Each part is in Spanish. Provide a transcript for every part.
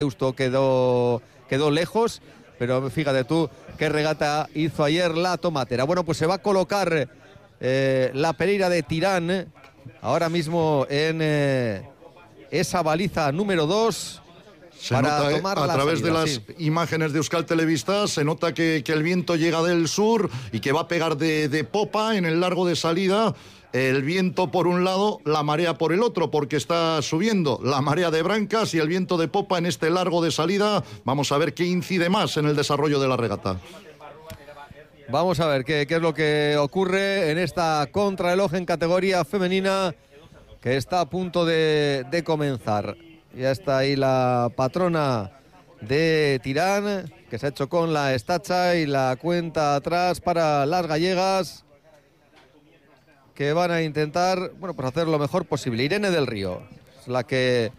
Justo quedó lejos, pero fíjate tú qué regata hizo ayer la tomatera. Bueno, pues se va a colocar la Pereira de Tirán ahora mismo en esa baliza número 2. Se nota, a través de las imágenes de Euskal Telebista, se nota que el viento llega del sur y que va a pegar de popa en el largo de salida. El viento por un lado, la marea por el otro, porque está subiendo la marea de Brancas y el viento de popa en este largo de salida. Vamos a ver qué incide más en el desarrollo de la regata. Vamos a ver qué es lo que ocurre en esta contrarreloj en categoría femenina que está a punto de comenzar. Ya está ahí la patrona de Tirán, que se ha hecho con la estacha y la cuenta atrás para las gallegas, que van a intentar, bueno, pues hacer lo mejor posible. Irene del Río es la que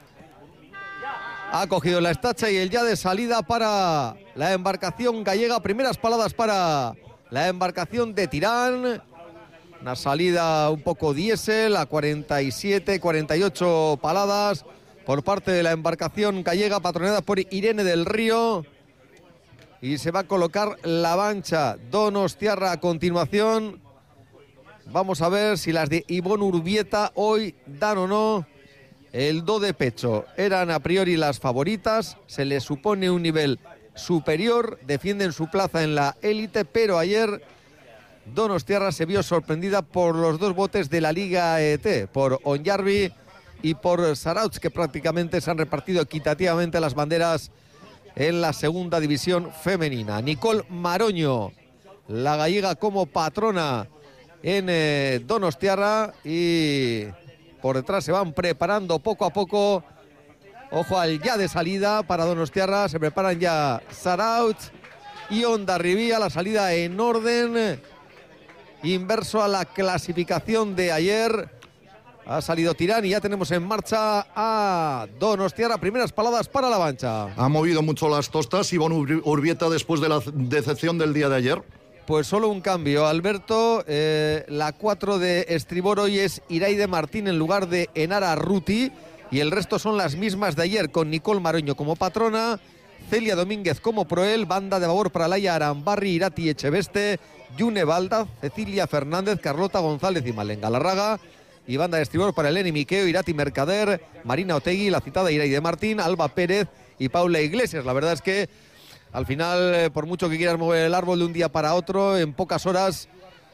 ha cogido la estacha y el ya de salida para la embarcación gallega. Primeras paladas para la embarcación de Tirán. Una salida un poco diésel a 47, 48 paladas por parte de la embarcación gallega patrocinada por Irene del Río. Y se va a colocar la Bancha Donostiarra a continuación. Vamos a ver si las de Ivonne Urbieta hoy dan o no el do de pecho. Eran a priori las favoritas, se les supone un nivel superior, defienden su plaza en la élite, pero ayer Donostiarra se vio sorprendida por los dos botes de la Liga ET, por Onyarbi y por Zarautz, que prácticamente se han repartido equitativamente las banderas en la segunda división femenina. Nicole Maroño, la gallega como patrona en Donostiarra, y por detrás se van preparando poco a poco. Ojo al ya de salida para Donostiarra, se preparan ya Zarautz y Hondarribía, la salida en orden inverso a la clasificación de ayer. Ha salido Tirán y ya tenemos en marcha a Donostiarra. Primeras paladas para la Bancha. Ha movido mucho las tostas Ivonne Urbieta después de la decepción del día de ayer. Pues solo un cambio, Alberto. La 4 de estribor hoy es Iraide Martín en lugar de Enara Ruti, y el resto son las mismas de ayer, con Nicole Maroño como patrona, Celia Domínguez como proel, banda de babor para Laia Arambarri, Irati Echeveste, Yune Valdaz, Cecilia Fernández, Carlota González y Malen Galarraga, y banda de estribor para Eleni Miqueo, Irati Mercader, Marina Otegui, la citada Iraide Martín, Alba Pérez y Paula Iglesias. La verdad es que al final, por mucho que quieras mover el árbol de un día para otro, en pocas horas,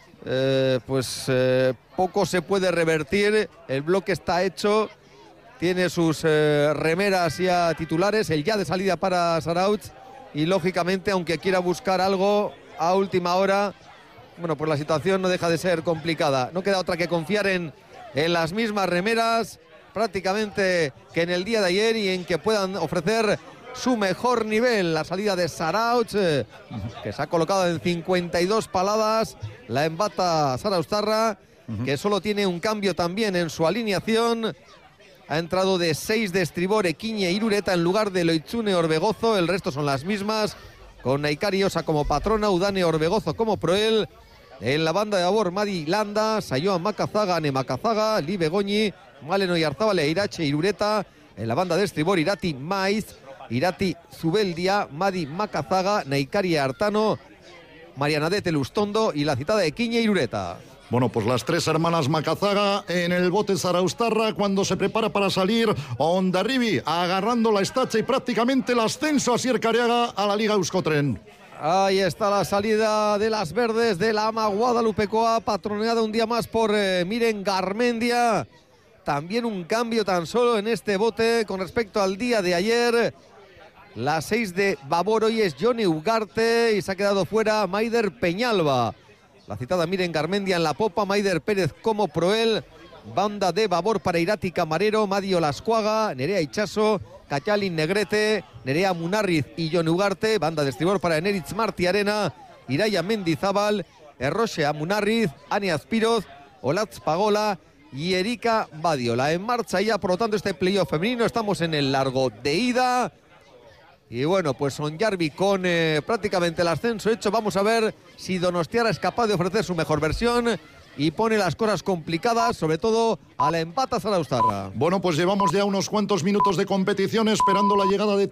poco se puede revertir. El bloque está hecho, tiene sus remeras ya titulares, el ya de salida para Zarautz, y lógicamente, aunque quiera buscar algo a última hora, bueno, pues la situación no deja de ser complicada. No queda otra que confiar en las mismas remeras prácticamente que en el día de ayer, y en que puedan ofrecer su mejor nivel. La salida de Zarautz, que se ha colocado en 52 paladas, la embata Zarauztarra, que solo tiene un cambio también en su alineación. Ha entrado de 6 de estribor Equiñe Irureta en lugar de Loitzune Orbegozo. El resto son las mismas, con Naikari Osa como patrona, Udane Orbegozo como proel. En la banda de babor, Madi Landa, Sayoa Macazaga, Ane Macazaga, Li Begoñi, Maleno Yarzábal, Irache Irureta. En la banda de estribor, Irati Maiz, Irati Zubeldia, Madi Macazaga, Naikari Artano, Marianadete Lustondo y la citada Equiñe Irureta. Bueno, pues las tres hermanas Macazaga en el bote Zarauztarra cuando se prepara para salir Hondarribi agarrando la estacha y prácticamente el ascenso a Asier Careaga a la Liga Euskotren. Ahí está la salida de las verdes de la ama Guadalupecoa, patroneada un día más por Miren Garmendia. También un cambio tan solo en este bote con respecto al día de ayer. La 6 de babor hoy es Johnny Ugarte y se ha quedado fuera Maider Peñalba. La citada Miren Garmendia en la popa, Maider Pérez como proel. Banda de babor para Irati Camarero, Madio Lascuaga, Nerea Ichaso, Cachalin Negrete, Nerea Munarriz y Johnny Ugarte. Banda de estribor para Eneritz Marti Arena, Iraya Mendizábal, Erroche Munarriz, Ane Azpiroz, Olatz Pagola y Erika Badiola. En marcha ya, por lo tanto, este playoff femenino. Estamos en el largo de ida. Y bueno, pues Onyarbi con prácticamente el ascenso hecho. Vamos a ver si Donostiarra es capaz de ofrecer su mejor versión. y pone las cosas complicadas, sobre todo a la empata Zarauztarra. Bueno, pues llevamos ya unos cuantos minutos de competición esperando la llegada de